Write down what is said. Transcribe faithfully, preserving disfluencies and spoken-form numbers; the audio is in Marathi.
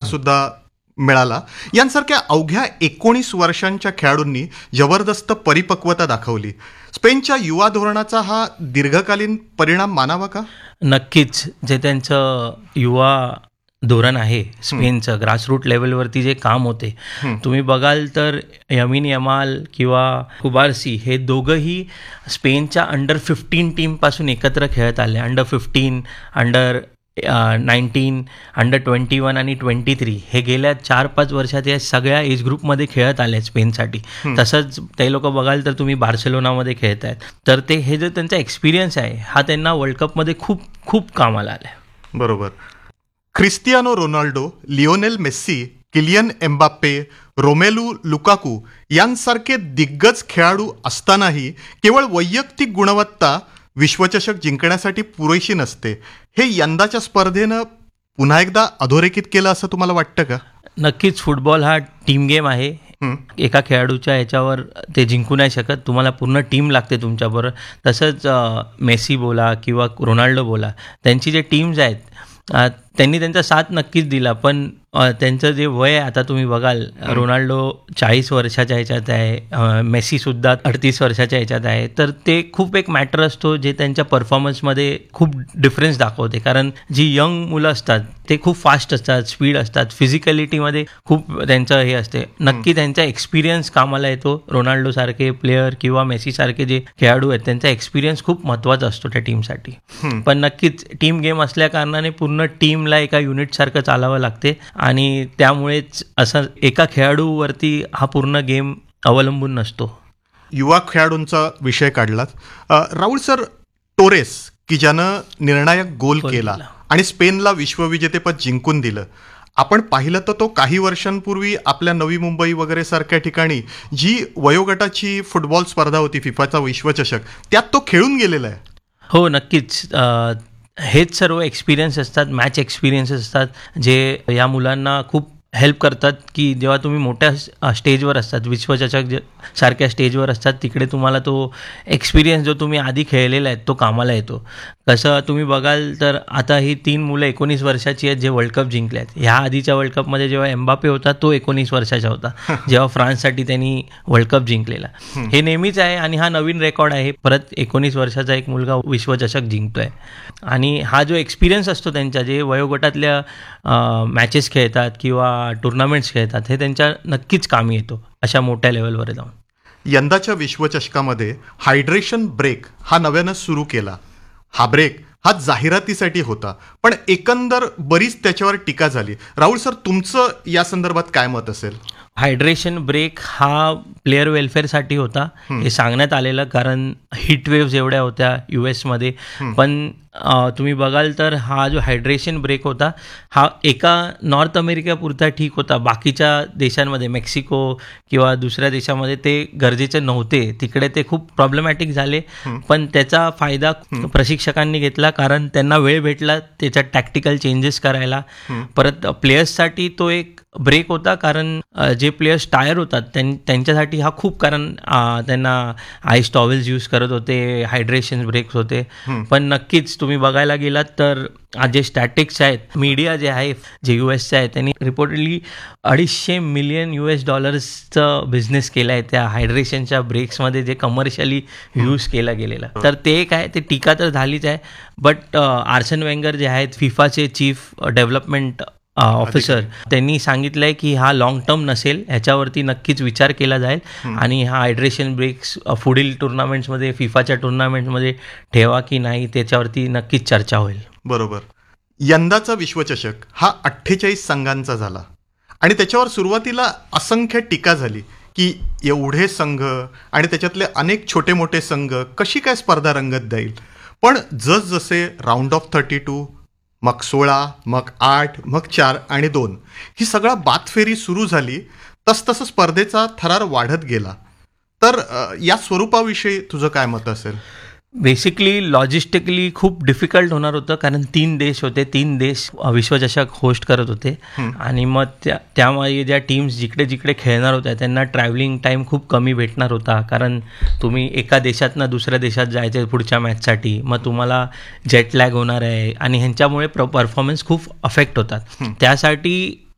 सुद्धा मिळाला. यांसारख्या अवघ्या एकोणीस वर्षांच्या खेळाडूंनी जबरदस्त परिपक्वता दाखवली. स्पेनच्या युवा धोरणाचा हा दीर्घकालीन परिणाम मानावा का? नक्कीच. जे त्यांचं युवा धोरण आहे स्पेनचं, ग्रासरूट लेवलवरती जे काम होते, तुम्ही बघाल तर यमीन यमाल किंवा कुबार्सी हे दोघंही स्पेनच्या अंडर फिफ्टीन टीमपासून एकत्र खेळत आले. Under fifteen, under nineteen, under twenty one आणि ट्वेंटी थ्री हे गेल्या चार पाच वर्षात या सगळ्या एज ग्रुपमध्ये खेळत आले स्पेनसाठी. तसंच ते लोक बघाल तर तुम्ही बार्सेलोनामध्ये खेळत आहेत, तर ते हे जो त्यांचा एक्सपिरियन्स आहे हा त्यांना वर्ल्ड कपमध्ये खूप खूप कामाला आला आहे. बरोबर. Cristiano Ronaldo, Lionel Messi, Kylian Mbappe, Romelu Lukaku यांसारखे दिग्गज खेळाडू असतानाही केवळ वैयक्तिक गुणवत्ता विश्वचषक जिंकण्यासाठी पुरेशी नसते. हे यंदाच्या स्पर्धेनं पुन्हा एकदा अधोरेखित केलं असं तुम्हाला वाटतं का? नक्कीच. फुटबॉल हा टीम गेम आहे. एका खेळाडूच्या ह्याच्यावर ते जिंकू नाही शकत, तुम्हाला पूर्ण टीम लागते तुमच्याबरोबर. तसंच मेसी बोला किंवा रोनाल्डो बोला, त्यांची जे टीम्स आहेत त्यांनी त्यांचा साथ नक्कीच दिला, पण त्यांचं जे वय आहे आता तुम्ही बघाल, रोनाल्डो चाळीस वर्षाच्या ह्याच्यात आहे, मेसीसुद्धा अडतीस वर्षाच्या ह्याच्यात आहे, तर ते खूप एक मॅटर असतो जे त्यांच्या परफॉर्मन्समध्ये खूप डिफरन्स दाखवते. कारण जी यंग मुलं असतात ते खूप फास्ट असतात, स्पीड असतात, फिजिकॅलिटीमध्ये खूप त्यांचं हे असते. नक्की त्यांचा एक्सपिरियन्स कामाला येतो. रोनाल्डोसारखे प्लेयर किंवा मेसीसारखे जे खेळाडू आहेत त्यांचा एक्सपिरियन्स खूप महत्त्वाचा असतो त्या टीमसाठी. पण नक्कीच टीम गेम असल्या कारणाने पूर्ण टीमला एका युनिटसारखं चालावं लागते आणि त्यामुळेच असं एका खेळाडूवरती हा पूर्ण गेम अवलंबून नसतो. युवा खेळाडूंचा विषय काढलात. राहुल सर, टोरेस की ज्यानं निर्णायक गोल केला आणि स्पेनला विश्वविजेतेपद जिंकून दिलं, आपण पाहिलं तर तो काही वर्षांपूर्वी आपल्या नवी मुंबई वगैरे सारख्या ठिकाणी जी वयोगटाची फुटबॉल स्पर्धा होती, फिफाचा विश्वचषक, त्यात तो खेळून गेलेला आहे. हो, नक्कीच. हेच सर्व एक्सपिरियन्स असतात, मॅच एक्सपिरियन्सेस असतात, जे या मुलांना खूप हेल्प करतात की जेव्हा तुम्ही मोठ्या स्टेजवर असतात, विश्वचषक जे सारख्या स्टेजवर असतात, तिकडे तुम्हाला तो एक्सपिरियन्स जो तुम्ही आधी खेळलेला आहे तो कामाला येतो. कसं तुम्ही बघाल तर आता ही तीन मुलं एकोणीस वर्षाची आहेत जे वर्ल्ड कप जिंकले आहेत. ह्या आधीच्या वर्ल्ड कपमध्ये जेव्हा एम्बापे होता तो एकोणीस वर्षाचा होता, जेव्हा फ्रान्ससाठी त्यांनी वर्ल्ड कप जिंकलेला. हे नेहमीच आहे आणि हा नवीन रेकॉर्ड आहे. परत एकोणीस वर्षाचा एक मुलगा विश्वचषक जिंकतोय आणि हा जो एक्सपिरियन्स असतो त्यांच्या, जे वयोगटातल्या मॅचेस खेळतात किंवा टुर्नामेंट्स खेळतात, हे त्यांच्या नक्कीच कामी येतो अशा मोठ्या लेवलवर जाऊन. यंदाच्या विश्वचषकामध्ये हायड्रेशन ब्रेक हा नव्यानं सुरू केला. हा ब्रेक हा जाहिरातीसाठी होता, पण एकंदर बरीच त्याच्यावर टीका झाली. राहुल सर, तुमचं या संदर्भात काय मत असेल? हायड्रेशन ब्रेक हा प्लेअर वेलफेअरसाठी होता हे सांगण्यात आलेलं, कारण हीट वेव्स एवढ्या होत्या यू एसमध्ये. पण तुम्ही बघाल तर हा जो हायड्रेशन ब्रेक होता हा एका नॉर्थ अमेरिकेपुरता ठीक होता. बाकीच्या देशांमध्ये, मेक्सिको किंवा दुसऱ्या देशामध्ये ते गरजेचे नव्हते, तिकडे ते खूप प्रॉब्लेमॅटिक झाले. पण त्याचा फायदा प्रशिक्षकांनी घेतला, कारण त्यांना वेळ भेटला त्याच्यात टॅक्टिकल चेंजेस करायला. परत प्लेयर्ससाठी तो एक ब्रेक होता, कारण जे प्लेयर्स टायर होतात त्यांच्यासाठी हा खूप, कारण त्यांना आईस टॉवेल्स यूज करत होते, हायड्रेशन ब्रेक्स होते. पण नक्कीच तुम्ही बघायला गेलात तर जे स्टॅटिक्स आहेत, मीडिया जे आहे जे यू एसचे आहे, त्यांनी रिपोर्टेडली अडीचशे मिलियन यू एस डॉलर्सचं बिझनेस केला आहे त्या हायड्रेशनच्या ब्रेक्समध्ये, जे कमर्शियली यूज केलं गेलेलं. तर ते काय, ते टीका तर झालीच आहे. बट आर्सन वेंगर जे आहेत फिफाचे चीफ डेव्हलपमेंट ऑफिसर, त्यांनी सांगितलंय की हा लॉंग टर्म नसेल, ह्याच्यावरती नक्कीच विचार केला जाईल आणि हा हायड्रेशन ब्रेक्स पुढील टुर्नामेंट्समध्ये, फिफाच्या टुर्नामेंट्समध्ये ठेवा की नाही, त्याच्यावरती नक्कीच चर्चा होईल. बरोबर. यंदाचा विश्वचषक हा अठ्ठेचाळीस संघांचा झाला आणि त्याच्यावर सुरुवातीला असंख्य टीका झाली की एवढे संघ आणि त्याच्यातले अनेक छोटे मोठे संघ कशी काय स्पर्धा रंगत जाईल. पण जसजसे राऊंड ऑफ थर्टी टू, मग सोळा, मग आठ, मग चार आणि दोन ही सगळा बादफेरी सुरू झाली, तसतसं स्पर्धेचा थरार वाढत गेला. तर या स्वरूपाविषयी तुझं काय मत असेल? बेसिकली लॉजिस्टिकली खूप डिफिकल्ट होणार होतं, कारण तीन देश होते, तीन देश विश्वचषक होस्ट करत होते आणि मग त्या त्यामुळे ज्या टीम्स जिकडे जिकडे खेळणार होत्या त्यांना ट्रॅव्हलिंग टाईम खूप कमी भेटणार होता, कारण तुम्ही एका देशातनं दुसऱ्या देशात जायचं आहे पुढच्या मॅचसाठी, मग तुम्हाला जेट लॅग होणार आहे आणि ह्यांच्यामुळे प्र परफॉर्मन्स खूप अफेक्ट होतात. त्यासाठी